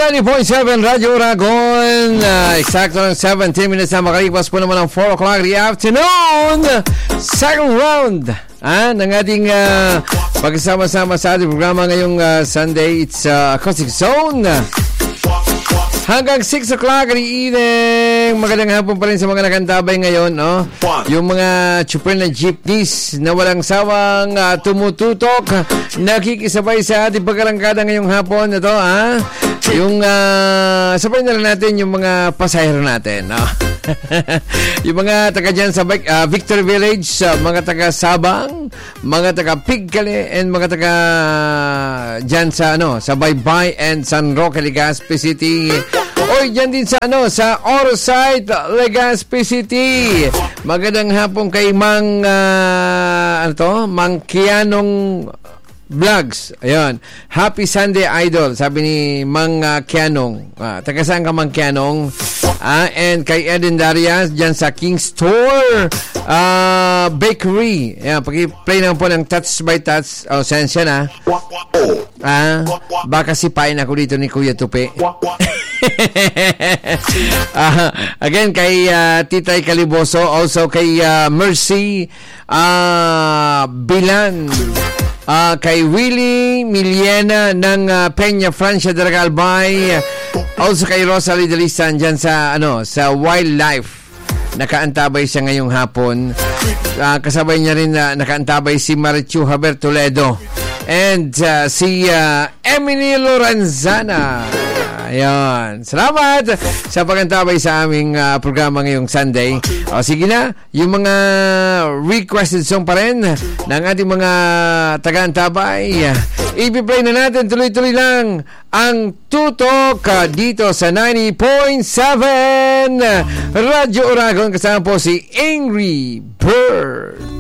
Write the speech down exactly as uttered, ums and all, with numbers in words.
ninety point seven Radyo Uragon. Uh, eksakto ng seventeen minutes na makalipas po naman ang four o'clock in the afternoon. Second round ah, ng ating uh, pagsama-sama sa ating programa ngayong uh, Sunday. It's uh, Acoustic Zone. Hanggang six o'clock in the evening. Magandang hapon pa rin sa mga nakantabay ngayon, no? Yung mga chupper na jeepneys na walang sawang uh, tumututok, nakikisabay sa ating pagkarangkada ngayong hapon. Ito, ha? Yung, uh, sabay na lang natin yung mga pasahero natin, no? Yung mga taga dyan sa uh, Victory Village, uh, mga taga Sabang, mga taga Pigcali, and mga taga dyan sa, ano, sa Baybay and San Roque, Legazpi City. Oy, dyan din sa, ano, sa Orsite, Legazpi City. Magandang hapon kay Mang, uh, ano to? Mang Kianong Vlogs. Ayun. Happy Sunday, Idol. Sabi ni Mang uh, Kianong. Uh, taga saan ka, Mang Kianong? Uh, and kay Eden Darias, dyan sa King Store uh, Bakery. Ayan, pag-play naman po ng Touch by Touch. Oh, sensya na. Ah, baka sipain ako dito ni Kuya Tupi. uh, again, kay uh, Titay Caliboso. Also kay uh, Mercy uh, Bilan. Uh, kay Willie Miliena ng uh, Peña Francia de Regalbay. Also kay Rosalie Delisan dyan sa, ano, sa Wildlife. Nakaantabay siya ngayong hapon. Uh, kasabay niya rin na uh, nakaantabay si Marichu Haber Toledo. And uh, si uh, Emily Lorenzana. Ayan. Salamat sa pagantabay sa aming uh, programa ngayong Sunday. O sige na, yung mga requested song pa rin ng ating mga taga-antabay. Ipi-play na natin tuloy-tuloy lang ang tutok uh, dito sa ninety point seven Radyo Uragon. Kasama po si Angry Bird.